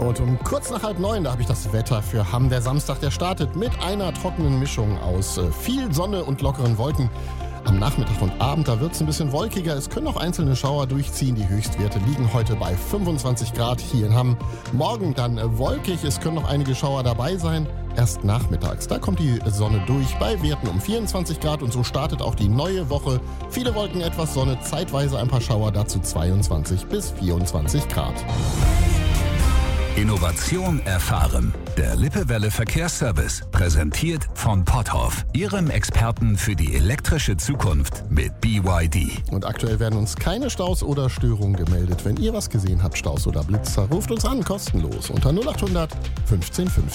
Und um kurz nach 8:30, da habe ich das Wetter für Hamm. Der Samstag, der startet mit einer trockenen Mischung aus viel Sonne und lockeren Wolken. Am Nachmittag und Abend, da wird es ein bisschen wolkiger. Es können auch einzelne Schauer durchziehen. Die Höchstwerte liegen heute bei 25 Grad hier in Hamm. Morgen dann wolkig, es können noch einige Schauer dabei sein. Erst nachmittags, da kommt die Sonne durch bei Werten um 24 Grad und so startet auch die neue Woche. Viele Wolken, etwas Sonne, zeitweise ein paar Schauer, dazu 22 bis 24 Grad. Innovation erfahren. Der Lippewelle Verkehrsservice, präsentiert von Potthoff, Ihrem Experten für die elektrische Zukunft mit BYD. Und aktuell werden uns keine Staus oder Störungen gemeldet. Wenn ihr was gesehen habt, Staus oder Blitzer, ruft uns an, kostenlos unter 0800 15 15.